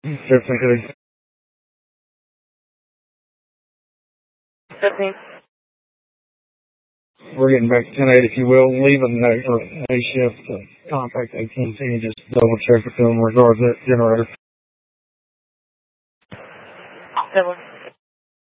15. 15. We're getting back to 10-8, if you will. Leave a note or a shift to contact AT&T and just double check with them in regards to that generator. Double